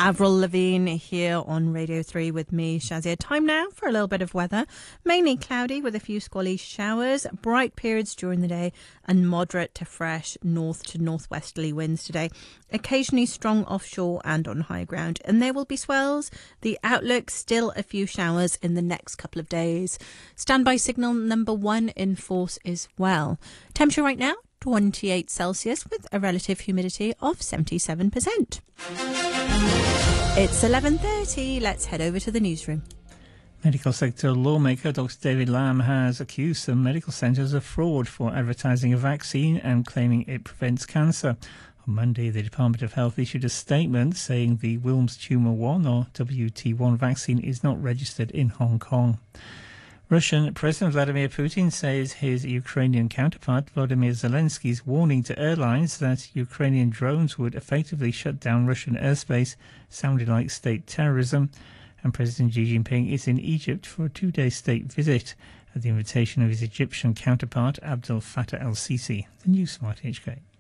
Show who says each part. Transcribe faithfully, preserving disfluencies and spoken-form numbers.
Speaker 1: Avril Lavigne here on Radio three with me, Shazia. Time now for a little bit of weather. Mainly cloudy with a few squally showers, bright periods during the day and moderate to fresh north to northwesterly winds today. Occasionally strong offshore and on high ground. And there will be swells. The outlook, still a few showers in the next couple of days. Standby signal number one in force as well. Temperature right now, twenty-eight Celsius with a relative humidity of seventy-seven percent. It's eleven thirty. Let's head over to the newsroom.
Speaker 2: Medical sector lawmaker Doctor David Lamb has accused some medical centres of fraud for advertising a vaccine and claiming it prevents cancer. On Monday, the Department of Health issued a statement saying the Wilms Tumor one or W T one vaccine is not registered in Hong Kong. Russian President Vladimir Putin says his Ukrainian counterpart Volodymyr Zelensky's warning to airlines that Ukrainian drones would effectively shut down Russian airspace sounded like state terrorism. And President Xi Jinping is in Egypt for a two-day state visit at the invitation of his Egyptian counterpart Abdel Fattah el-Sisi. The news from R T H K.